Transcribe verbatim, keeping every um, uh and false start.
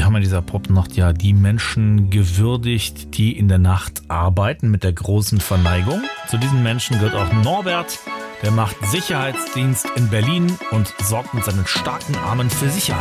wir haben in dieser Popnacht ja die Menschen gewürdigt, die in der Nacht arbeiten, mit der großen Verneigung. Zu diesen Menschen gehört auch Norbert. Der macht Sicherheitsdienst in Berlin und sorgt mit seinen starken Armen für Sicherheit.